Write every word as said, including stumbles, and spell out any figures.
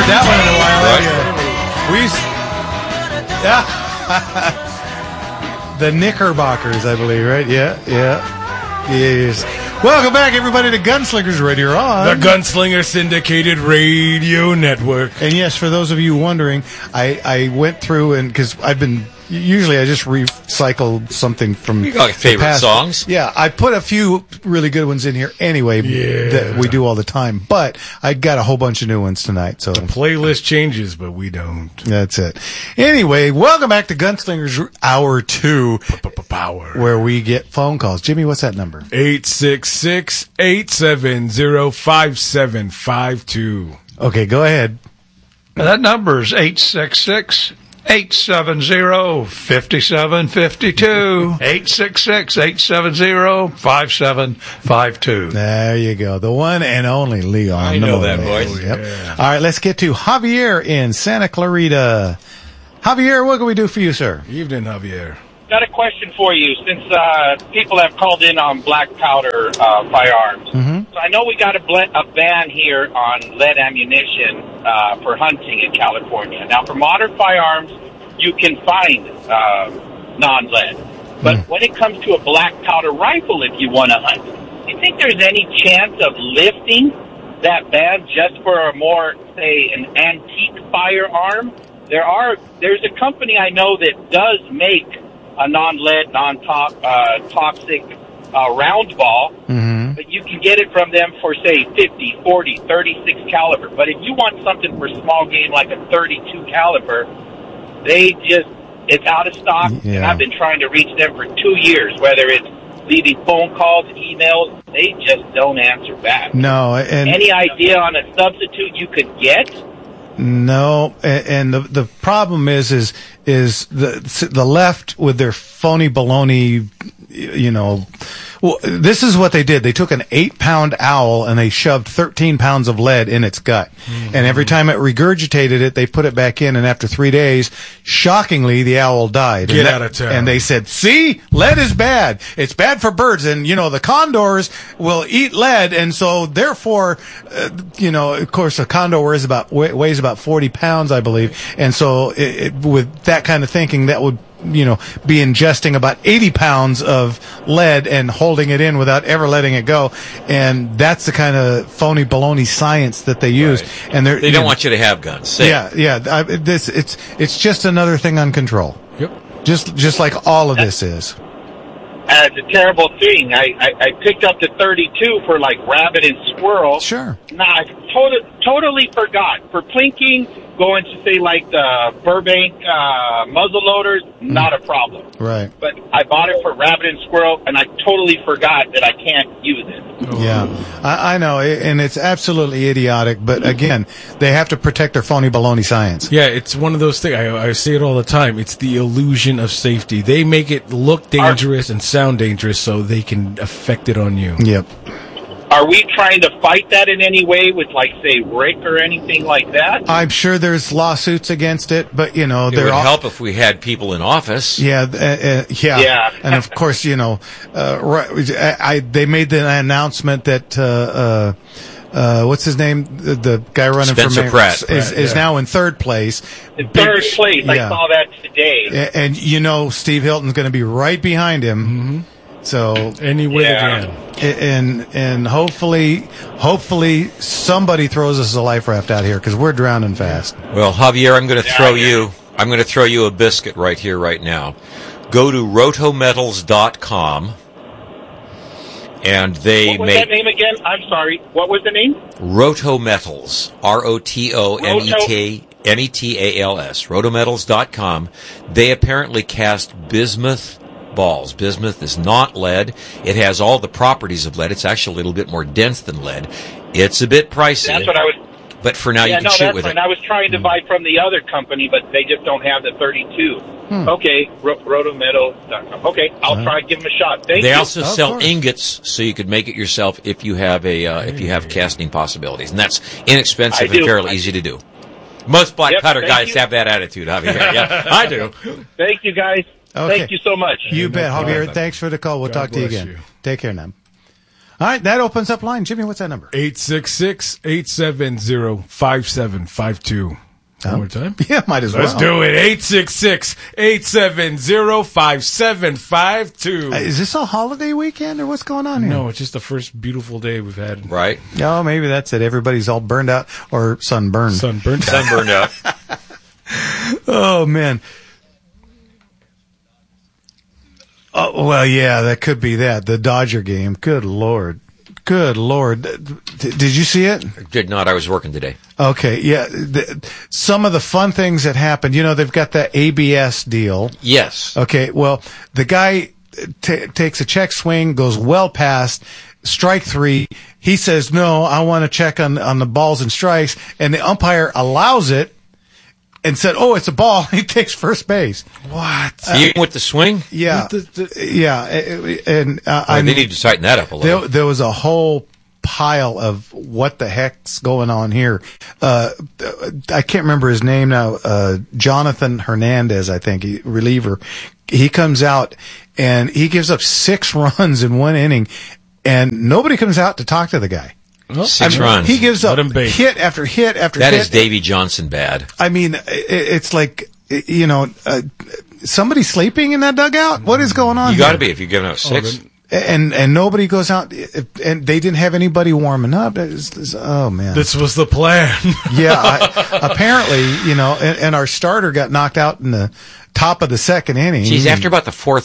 heard that one in a while. Right? We, yeah. The Knickerbockers, I believe, right? Yeah, yeah. Yes. Welcome back, everybody, to Gunslingers Radio on the Gunslinger Syndicated Radio Network. And yes, for those of you wondering, I, I went through and because I've been usually I just recycle something from you got favorite past songs. Yeah, I put a few really good ones in here anyway yeah. that we do all the time. But I got a whole bunch of new ones tonight. So the playlist changes, but we don't. That's it. Anyway, welcome back to Gunslingers Hour Two, Power, where we get phone calls. Jimmy, what's that number? Eight six six eight seven zero five seven five two. Okay, go ahead. That number is eight six six. eight seven zero, five seven five two. eight six six, eight seven zero, five seven five two. There you go. The one and only Leon. I know that voice. Yep. Yeah. All right, let's get to Javier in Santa Clarita. Javier, what can we do for you, sir? Evening, Javier. Got a question for you. Since uh, people have called in on black powder uh, firearms, mm-hmm. so I know we got a, ble- a ban here on lead ammunition uh, for hunting in California. Now, for modern firearms, you can find uh, non-lead. But mm. when it comes to a black powder rifle, if you want to hunt, do you think there's any chance of lifting that ban just for a more, say, an antique firearm? There are. There's a company I know that does make a non-lead, non-toxic uh, round ball, mm-hmm. but you can get it from them for, say, fifty, forty, thirty-six caliber. But if you want something for small game like a thirty-two caliber, they just, it's out of stock, yeah. and I've been trying to reach them for two years, whether it's leaving phone calls, emails, they just don't answer back. No, and any idea on a substitute you could get? No, and, and the the problem is is is the the left with their phony baloney, you know. Well, this is what they did. They took an eight-pound owl and they shoved thirteen pounds of lead in its gut. Mm-hmm. And every time it regurgitated it, they put it back in. And after three days, shockingly, the owl died. Get and that, out of town. And they said, see, lead is bad. It's bad for birds. And, you know, the condors will eat lead. And so, therefore, uh, you know, of course, a condor weighs about, weighs about forty pounds, I believe. And so, it, it, with that kind of thinking, that would, you know, be ingesting about eighty pounds of lead and holding it in without ever letting it go. And that's the kind of phony baloney science that they use. Right. And they're, they don't know, want you to have guns. Say yeah, it. yeah. I, this, it's, it's just another thing on control. Yep. Just, just like all of this is. Uh, it's a terrible thing. I, I, I picked up the thirty-two for like rabbit and squirrel. Sure. Nah, I totally, totally forgot. For plinking, going to say like the Burbank uh, muzzle loaders, not a problem. Right. But I bought it for rabbit and squirrel, and I totally forgot that I can't use it. Yeah, I, I know, and it's absolutely idiotic. But again, they have to protect their phony baloney science. Yeah, it's one of those things. I, I say it all the time. It's the illusion of safety. They make it look dangerous and sound dangerous so they can affect it on you. Yep. Are we trying to fight that in any way with, like, say, Rick or anything like that? I'm sure there's lawsuits against it, but, you know, It they're would all, help if we had people in office. Yeah, uh, uh, yeah, Yeah. and of course, you know, uh, right, I, I they made the announcement that uh, uh, uh, what's his name, the, the guy running Spencer for mayor Pratt. is, Pratt, is yeah. now in third place. In third Big- place, I yeah. saw that today. A- and you know, Steve Hilton's going to be right behind him. Mm-hmm. So Any way Yeah. they can. and and hopefully, hopefully somebody throws us a life raft out here because we're drowning fast. Well, Javier, I'm going to Yeah, throw yeah. you. I'm going to throw you a biscuit right here, right now. Go to rotometals dot com, and they What was make that name again? I'm sorry. What was the name? Rotometals. R O T O M E T M E T A L S. rotometals dot com. They apparently cast bismuth balls. Bismuth is not lead. It has all the properties of lead. It's actually a little bit more dense than lead. It's a bit pricey. That's what I was. But for now, yeah, you can no, shoot that's with fine. it. I was trying to buy from the other company, but they just don't have the thirty-two. Hmm. Okay, ro- rotometal dot com. Okay, I'll Uh-huh. try to give them a shot. Thank They you. also Of sell course. ingots, so you could make it yourself if you have a uh, if you have casting possibilities, and that's inexpensive I and do. fairly I- easy to do. Most black Yep, powder thank guys you. have that attitude, Javier. Yeah, I do. Thank you, guys. Okay. Thank you so much. You no bet, problem. Javier. Thanks for the call. We'll God talk to you bless again. you. Take care now. All right, that opens up line. Jimmy, what's that number? eight six six, eight seven zero, five seven five two. One Oh. more time. Yeah, might as Let's well. do it. eight six six, eight seven zero, five seven five two. Uh, Is this a holiday weekend or what's going on here? No, it's just the first beautiful day we've had. Right? Oh, maybe that's it. Everybody's all burned out or sunburned. Sunburned. Sunburned out. Oh, man. Oh, well, yeah, that could be that. The Dodger game. Good Lord. Good Lord. D- did you see it? Did not. I was working today. Okay, yeah. The, some of the fun things that happened, you know, they've got that A B S deal. Yes. Okay, well, the guy t- takes a check swing, goes well past strike three. He says, no, I want to check on, on the balls and strikes. And the umpire allows it and said, oh, it's a ball. He takes first base. What? Even with the swing? Yeah. What the- the- yeah. And uh, Oh, I they need to tighten that up a little. there, there was a whole pile of what the heck's going on here. Uh, I can't remember his name now. Uh, Jonathan Hernandez, I think, he, reliever. He comes out and he gives up six runs in one inning, and nobody comes out to talk to the guy. Six I mean, runs. He gives Let up him bake. hit after hit after That hit. is Davy Johnson bad. I mean, it, it's like, you know, uh, somebody sleeping in that dugout? What is going on You here? got to be if you're giving out six. then- And and nobody goes out, and they didn't have anybody warming up. It's, it's, oh man, This was the plan. yeah. I, apparently, you know, and, and our starter got knocked out in the top of the second inning. Geez, after about the fourth